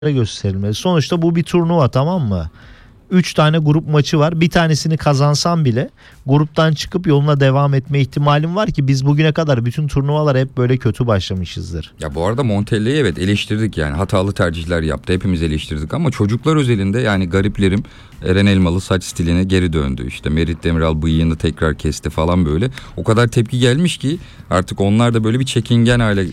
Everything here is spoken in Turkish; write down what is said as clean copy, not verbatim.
gösterilmeli. Sonuçta bu bir turnuva, tamam mı? 3 tane grup maçı var. Bir tanesini kazansan bile gruptan çıkıp yoluna devam etme ihtimalin var ki biz bugüne kadar bütün turnuvalar hep böyle kötü başlamışızdır. Ya bu arada Montella'yı evet eleştirdik, yani hatalı tercihler yaptı, hepimiz eleştirdik ama çocuklar özelinde yani gariplerim Eren Elmalı saç stiline geri döndü. İşte Merit Demiral bıyığını tekrar kesti falan böyle. O kadar tepki gelmiş ki artık onlar da böyle bir çekingen hale